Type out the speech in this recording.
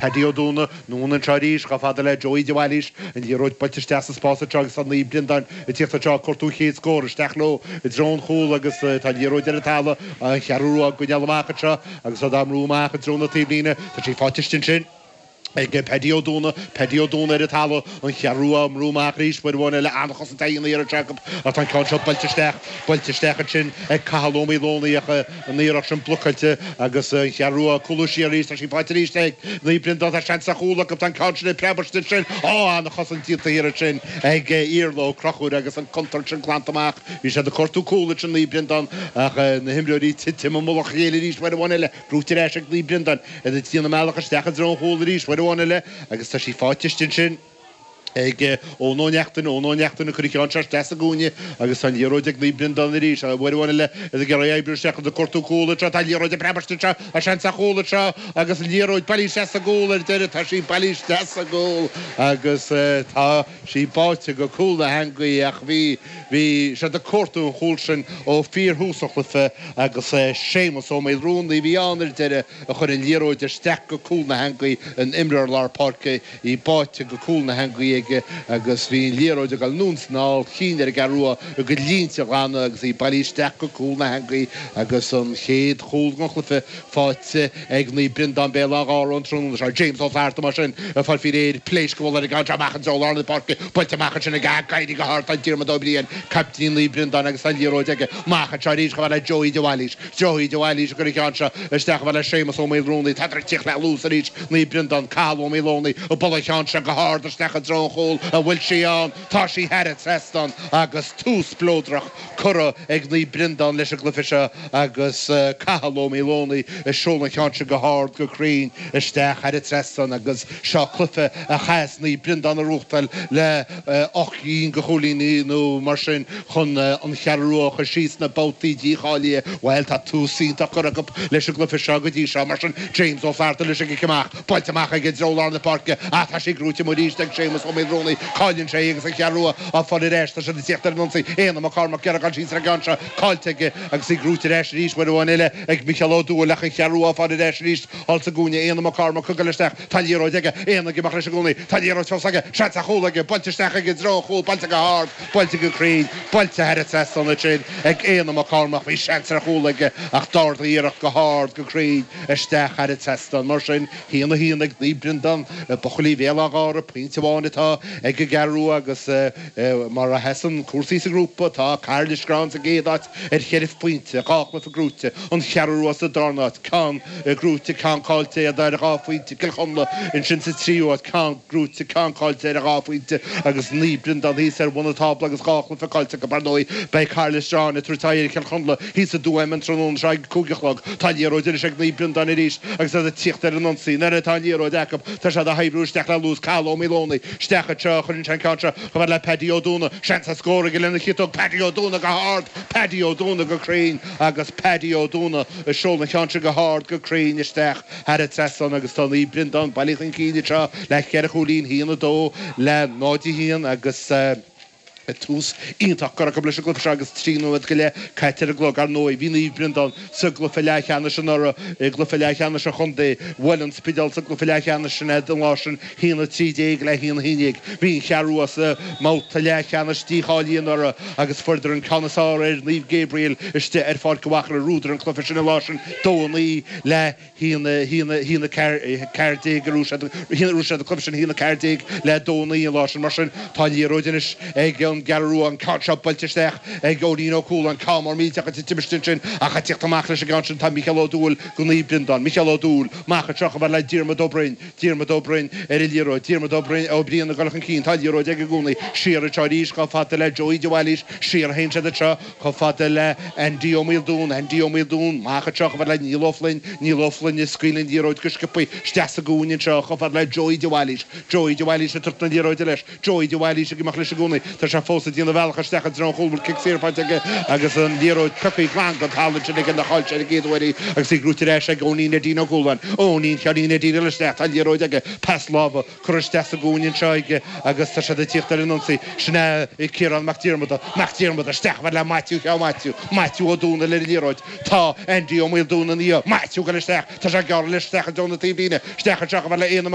Paddy O'Donnell nún an Charís go fada le Joey Dewalis and die roid potiste as spasa chag san ní blindan títa chag cortú chéad scór stechló drone chool agus tá die roid ar tala chearú a go dealmacha agus adamrúmacha drone tíblíne tá sí fatistin sin Paddy O'Donnell ar y talo yn chiarwa am rŵmach rhys bod wan ele anachos yn dain i'r Jacob a ta'n consio baltistech yn sin cahalom i lôn i'ch yn i'r sy'n blwcailte agus chiarwa cwlwsi ar rhys a sy'n paet ar rhys deg ni blindod a sians a chwla ac ta'n consio yn prebwrs yn sin anachos yn tîta i'r sin irlo crachwr agus yn contor sy'n glant amach fi sy'n cortw cwl yn ni blindon ac yn hymryd i titim yn mwlwch i rhys bod wan ele grwtir eisiau ni blindon edrych ti'n ymwelwch a stech yn dron chwl rhys Wanele, agus tá sí fátistin sin ónóneachtain na chuiricán seach desagúine agus san líróideag ní blindan na rís a bhhainile a gur éibriú seach de cortú cóla a líróide prebaiste a sean sa chóla agus líróid bailí se a ggóla deire tá sí bailí de a ggól agus tá sí báte go cóla hangaí ach bhí se de cortú chóilsin ó fíorthúsachlifa agus sémas ó mé rúnaí bhí anar deire a chur in líróide steach go cóla hangaí an imrar lár parca í báte go cóla hangaí agus bhí líróide gal núns ná chin ar garúa a go línte gána agus í bailísteach go cúlna hangaí agus an chéad chóilgachlifa fáte ag ní brindan béla gáron trún ar James O'Flaherty mar sin a fáil fi réir pléis go bhil ar gáil amachchan zólar na parca buinte amachchan sin a gaiidi go hart an tír madóbríon captain ní brindan agus an líróide ag machchan charís go bhil Joey Dewalis go gáinse isteach bhil sémas ó mé rúnaí tadra tíoch le lús a rís ní brindan cáil ó mé lónaí ó bolachanse go hart a steach a drón chól a bhfuil sí an tá sí head trestan agus tús blódrach cura ag ní brindan leis a glyfiise agus cahalóm í lónaí is seolna cheanse go hard go crín isteach head trestan agus seo clufa a chas ní brindan a rúchtal le 8 go cholíní nó mar sin chun an chearúach a síos na bátaí díália bhil tá túsínta cura go leis a glyfiise go dtí seo mar sin James O'Flaherty leis a gicamach pointeach a gid zólar na parca a tá sí grúte moríiste ag sémas ó mé rónaí Cáilinn sé agus a chearúa a fáidir éiste sin tíochtar nonsaí éana má carmach cear gan síos a ganse cáilte agus í grúte éis rís bud bháin ile ag Michael O'Doul lecha chearúa fáidir éis rís alsa gúine éana má carmach cugalisteach tá líróid ige éana go machris a gúnaí tá líróid feosaige seansa chólaige buinteisteach ag dró chól buinte go hard buinte go crín buinte head trestan na sin ag éana má carmach bhí seansa chólaige ach darda íireach go hard go crín isteach head trestan mar sin híana ag ní brindan bocholí bhéla gára pinte bháin atá ag go garú agus mar a hesan cuasaí sa grúpa tá Carlis Grant a géadat cheirih pointe gáchla a grúte an chearú as a darnat can grúte can cáilte a dar a gáfuinte gilchomla in sin sa tríúat can grúte can cáilte a gáfuinte agus ní brindan hís ar buna tábla agus gáchla a cáilte go barnóí bei Carlis Grant trutáir gilchomla hís a dúim trún seig cúgachlog tá líróidir seag ní brindan i rís agus a tíochtar an ansí nar a tá líróid ecab tá se a hebrú steach le lús cáil ó milónaí steach a chun sin canse go bhfuil le Paddy O'Donnell seans a scóra go lena chiúach Paddy O'Donnell go hard Paddy O'Donnell go crín agus Paddy O'Donnell a seolna cheanse go hard go crín isteach head a trestan agus tá í brindan bailíchan cíine seo le ceir cholín híana dó le nádí hían agus tús ítach go bleis go agus tríúid go le caiitir a glog ar nói hí í brindan sa glufileachchanna sin ar glufileachchanna se chundé bhfuiln spidal sa glufileachchanna sin an lásin hína 3 le hína híineig hín chearú sa máta leachchanna tíáíon ar agus fuidir an canasár ar Liv Gabriel iste ar fád gohachar a rúdar an clufi sin lásin dónaí le hína cardé rúsa a clufi sin hína cardé le dónaí lásin mar sin tá líróidinis ag garú an catch-up balteisteach ag Odín O'Cool an cámar míteach a tibistin sin a chatíocht amach leis a gan sin tá Michael O'Doul go ní brindan Michael O'Doul macha trocha bhar le Diarmuid O'Brien ar i líróid Diarmuid O'Brien O'Brien na galachan cín tá líróid ag a gúnaí siar a teirís go fada le Joey Dewalis siar héimse a tro go fada le Andy O'Mildún macha trocha bhar le Neil O'Flynn is scuilinn líróid guscapaí steas a gúnin tro go fada le Joey Dewalis a turtna líróid leis Joey Dewalis a gimach leis a gúnaí tá se fósa díana bhhecha stecha drón chulbal kick séirpainte agus an líróid cupaí glan go talint sin ag an háilte a géadhairí agus í grúte éis ag Ónín a dína gúlan Ónín chearín a dína leisteach a líróid ag pas lába chur steas a gúnin seige agus tá se de tíochtar in ansaí sinna i Ciarán McDiarmid a steach bhar le Matthew O'Donnell le líróid tá Andy O'Mildún an í Matthew go leisteach tá se gar leisteach a donna tíbíine steach a bhar le